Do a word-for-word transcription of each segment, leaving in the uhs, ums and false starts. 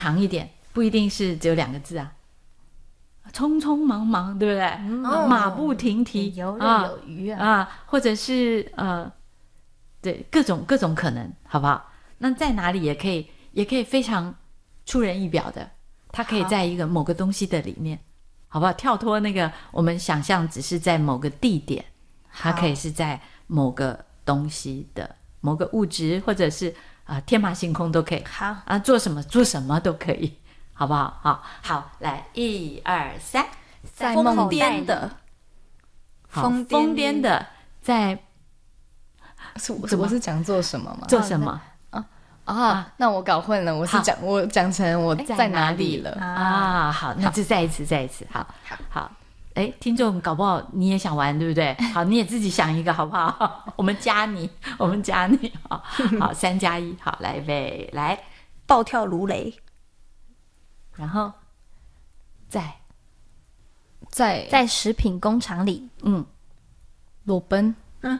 长一点，不一定是只有两个字啊，匆匆忙忙，对不对？嗯哦、马不停蹄， 游刃有余啊， 啊，或者是呃，对，各种各种可能，好不好？那在哪里也可以，也可以非常出人意表的，它可以在一个某个东西的里面，好不好？跳脱那个我们想象只是在某个地点，它可以是在某个东西的某个物质，或者是啊、呃、天马行空都可以。 好啊，做什么做什么都可以，好不好？好，好，来，一二三， 在梦癫的， 疯癫的，在是我是我是讲做什么吗？ 做什么？ 啊啊！那我搞混了，我是讲我讲成我在哪里了啊？好，那就再一次，再一次，好，好。哎，听众搞不好你也想玩，对不对？好，你也自己想一个，好不好？我们加你，我们加你，好，好，三加一，好，来呗，来， 暴跳如雷， 然后在在在食品工厂里， 嗯， 裸奔， 嗯，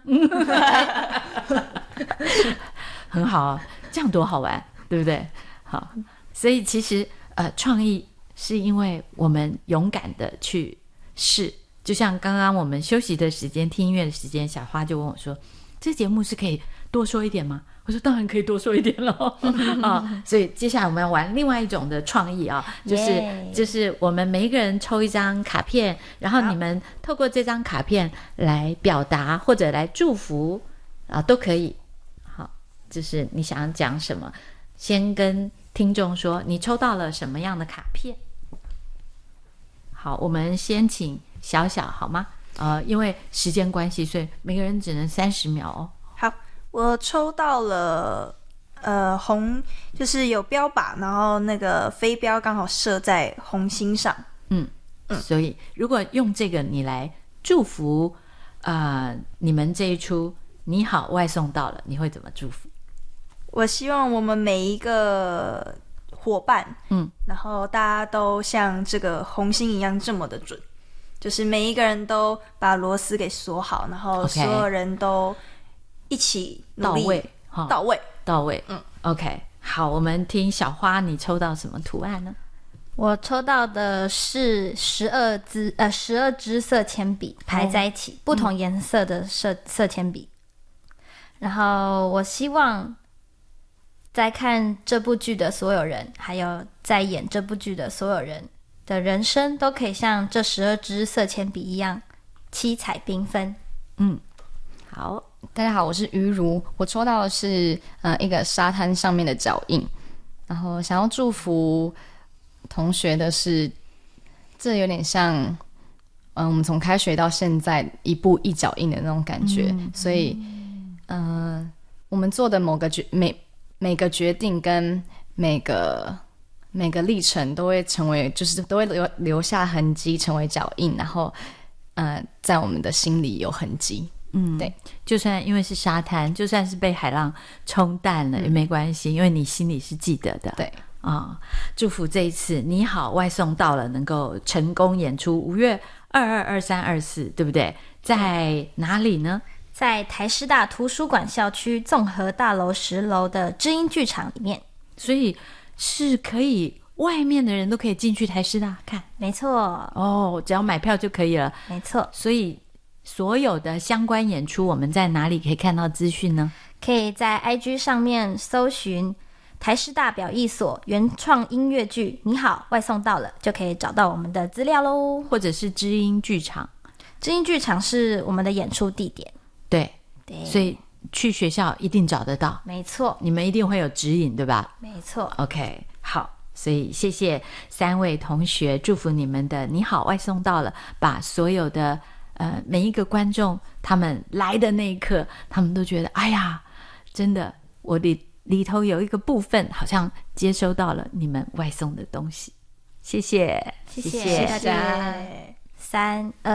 很好啊，这样多好玩，对不对？好，所以其实呃，创意是因为我们勇敢的去试，就像刚刚我们休息的时间听音乐的时间，小花就问我说这节目是可以多说一点吗？我说当然可以多说一点咯啊，所以接下来我们要玩另外一种的创意啊，就是、yeah. 就是我们每一个人抽一张卡片，然后你们透过这张卡片来表达或者来祝福啊，都可以。好，就是你想讲什么，先跟听众说你抽到了什么样的卡片。好，我们先请小小好吗？呃，因为时间关系，所以每个人只能三十秒哦。 好，我抽到了呃红，就是有标靶，然后那个飞镖刚好射在红心上。 嗯嗯，所以如果用这个你来祝福呃你们这一出你好外送到了，你会怎么祝福？ 我希望我们每一个伙伴，嗯，然后大家都像这个红心一样这么的准，就是每一个人都把螺丝给锁好，然后所有人都一起努力到位， 到位， 到位。嗯 ，OK， 好，我们听小花，你抽到什么图案呢？ 我抽到的是十二支呃十二支色铅笔排在一起，哦、不同颜色的色、嗯、色铅笔，然后我希望在看这部剧的所有人，还有在演这部剧的所有人的人生，都可以像这十二支色铅笔一样七彩缤纷。 嗯，好， 大家好，我是于如，我抽到的是呃一个沙滩上面的脚印，然后想要祝福同学的是，这有点像嗯、呃、我们从开学到现在一步一脚印的那种感觉，嗯、所以嗯、呃、我们做的某个决每每个决定跟每个每个历程都会成为，就是都会留留下痕迹，成为脚印，然后呃在我们的心里有痕迹。 嗯，对，就算因为是沙滩，就算是被海浪冲淡了、嗯、也没关系，因为你心里是记得的。 对啊、哦，祝福这一次你好外送到了能够成功演出，五月二二、二三、二四，对不对？在哪里呢？ 在台师大图书馆校区综合大楼十楼的知音剧场里面， 所以是可以外面的人都可以进去台师大看。 没错哦，只要买票就可以了。 没错， 所以所有的相关演出我们在哪里可以看到资讯呢？ 可以在 I G 上面搜寻台师大表艺所原创音乐剧你好外送到了，就可以找到我们的资料咯。 或者是知音剧场， 知音剧场是我们的演出地点。 对对，所以去学校一定找得到。 没错， 你们一定会有指引，对吧？ 没错。 OK， 好，所以谢谢三位同学，祝福你们的你好外送到了，把所有的呃每一个观众他们来的那一刻，他们都觉得哎呀真的我里里头有一个部分好像接收到了你们外送的东西。谢谢谢谢大家。三二